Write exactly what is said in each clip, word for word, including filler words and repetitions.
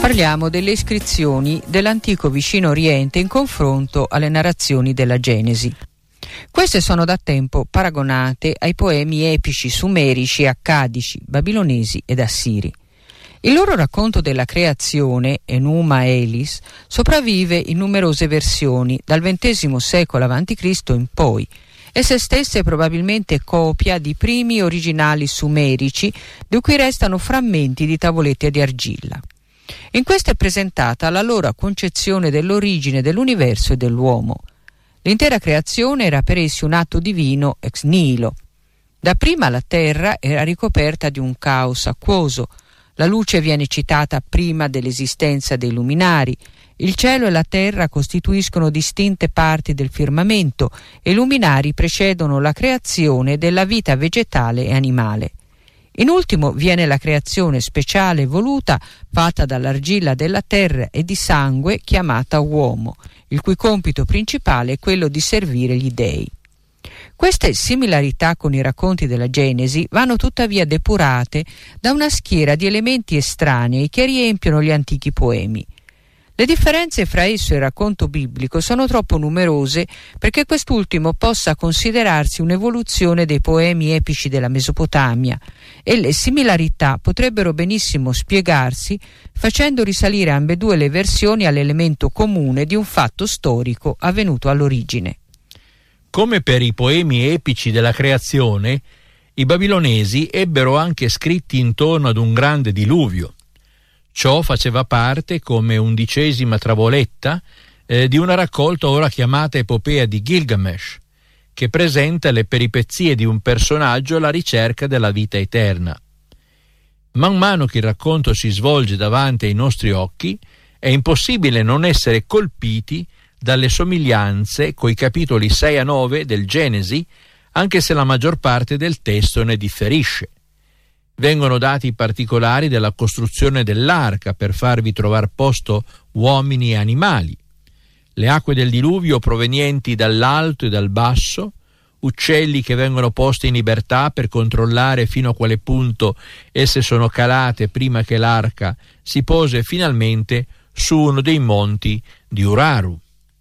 Parliamo delle iscrizioni dell'antico Vicino Oriente in confronto alle narrazioni della Genesi. Queste sono da tempo paragonate ai poemi epici sumerici, accadici, babilonesi ed assiri. Il loro racconto della creazione, Enuma Elis, sopravvive in numerose versioni dal ventesimo secolo avanti Cristo in poi, e se stessa è probabilmente copia di primi originali sumerici di cui restano frammenti di tavolette di argilla. In questa è presentata la loro concezione dell'origine dell'universo e dell'uomo. L'intera creazione era per essi un atto divino ex nihilo. Dapprima la terra era ricoperta di un caos acquoso. La luce viene citata prima dell'esistenza dei luminari. Il cielo e la terra costituiscono distinte parti del firmamento e i luminari precedono la creazione della vita vegetale e animale. In ultimo viene la creazione speciale voluta fatta dall'argilla della terra e di sangue chiamata uomo, il cui compito principale è quello di servire gli dei. Queste similarità con i racconti della Genesi vanno tuttavia depurate da una schiera di elementi estranei che riempiono gli antichi poemi. Le differenze fra esso e il racconto biblico sono troppo numerose perché quest'ultimo possa considerarsi un'evoluzione dei poemi epici della Mesopotamia, e le similarità potrebbero benissimo spiegarsi facendo risalire ambedue le versioni all'elemento comune di un fatto storico avvenuto all'origine. Come per i poemi epici della creazione, i babilonesi ebbero anche scritti intorno ad un grande diluvio. Ciò faceva parte, come undicesima travoletta, eh, di una raccolta ora chiamata Epopea di Gilgamesh, che presenta le peripezie di un personaggio alla ricerca della vita eterna. Man mano che il racconto si svolge davanti ai nostri occhi, è impossibile non essere colpiti dalle somiglianze coi capitoli sei a nove del Genesi, anche se la maggior parte del testo ne differisce. Vengono dati i particolari della costruzione dell'arca per farvi trovar posto uomini e animali, le acque del diluvio provenienti dall'alto e dal basso, uccelli che vengono posti in libertà per controllare fino a quale punto esse sono calate prima che l'arca si pose finalmente su uno dei monti di Uraru.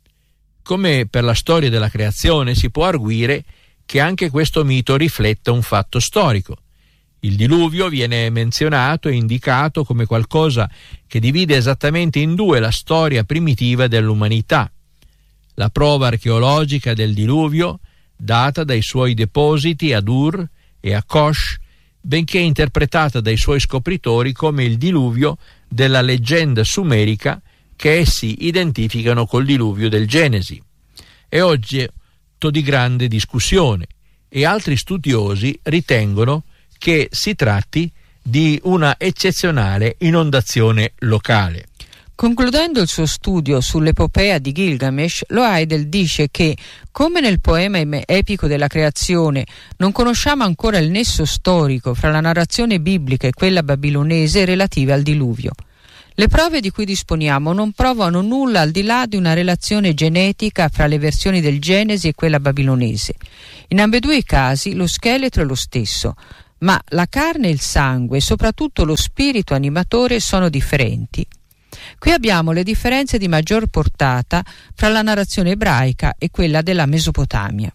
Come per la storia della creazione, si può arguire che anche questo mito rifletta un fatto storico. Il diluvio viene menzionato e indicato come qualcosa che divide esattamente in due la storia primitiva dell'umanità. La prova archeologica del diluvio, data dai suoi depositi ad Ur e a Kosh, benché interpretata dai suoi scopritori come il diluvio della leggenda sumerica che essi identificano col diluvio del Genesi. È oggetto di grande discussione e altri studiosi ritengono che si tratti di una eccezionale inondazione locale. Concludendo il suo studio sull'epopea di Gilgamesh, Loeidel dice che, come nel poema epico della creazione, non conosciamo ancora il nesso storico fra la narrazione biblica e quella babilonese relativa al diluvio. Le prove di cui disponiamo non provano nulla al di là di una relazione genetica fra le versioni del Genesi e quella babilonese. In ambedue i casi lo scheletro è lo stesso, ma la carne e il sangue e soprattutto lo spirito animatore sono differenti. Qui abbiamo le differenze di maggior portata fra la narrazione ebraica e quella della Mesopotamia.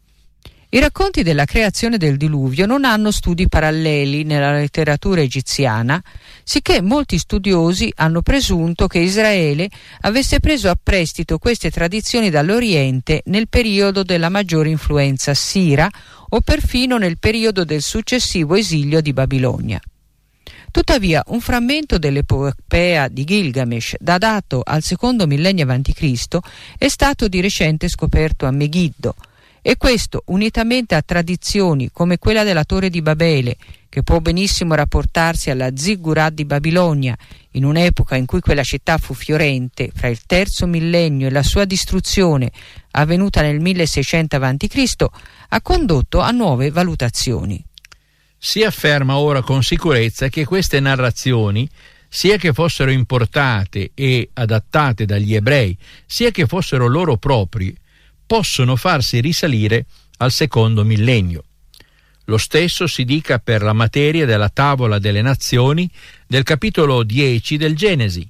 I racconti della creazione del diluvio non hanno studi paralleli nella letteratura egiziana, sicché molti studiosi hanno presunto che Israele avesse preso a prestito queste tradizioni dall'Oriente nel periodo della maggiore influenza assira o perfino nel periodo del successivo esilio di Babilonia. Tuttavia, un frammento dell'epopea di Gilgamesh, datato al secondo millennio avanti Cristo, è stato di recente scoperto a Megiddo, e questo, unitamente a tradizioni come quella della Torre di Babele, che può benissimo rapportarsi alla Ziggurat di Babilonia, in un'epoca in cui quella città fu fiorente, fra il terzo millennio e la sua distruzione, avvenuta nel milleseicento avanti Cristo, ha condotto a nuove valutazioni. Si afferma ora con sicurezza che queste narrazioni, sia che fossero importate e adattate dagli ebrei, sia che fossero loro propri, possono farsi risalire al secondo millennio. Lo stesso si dica per la materia della tavola delle nazioni del capitolo dieci del Genesi,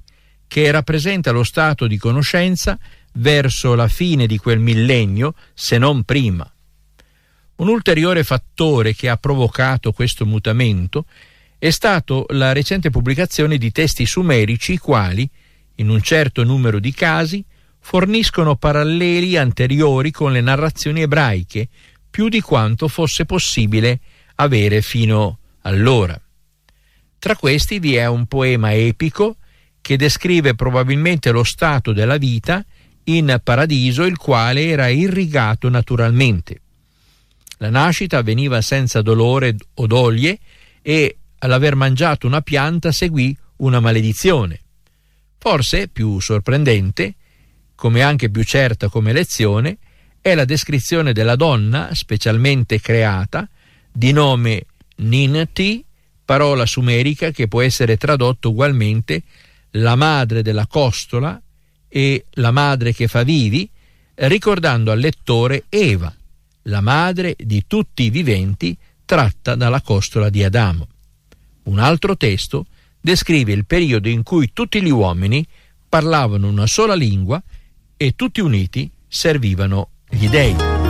che rappresenta lo stato di conoscenza verso la fine di quel millennio, se non prima. Un ulteriore fattore che ha provocato questo mutamento è stato la recente pubblicazione di testi sumerici, i quali, in un certo numero di casi, forniscono paralleli anteriori con le narrazioni ebraiche, più di quanto fosse possibile avere fino allora. Tra questi vi è un poema epico che descrive probabilmente lo stato della vita in paradiso, il quale era irrigato naturalmente. La nascita avveniva senza dolore o doglie e all'aver mangiato una pianta seguì una maledizione. Forse più sorprendente, come anche più certa come lezione, è la descrizione della donna specialmente creata, di nome Ninti, parola sumerica che può essere tradotto ugualmente la madre della costola e la madre che fa vivi, ricordando al lettore Eva, la madre di tutti i viventi tratta dalla costola di Adamo. Un altro testo descrive il periodo in cui tutti gli uomini parlavano una sola lingua e tutti uniti servivano gli dei.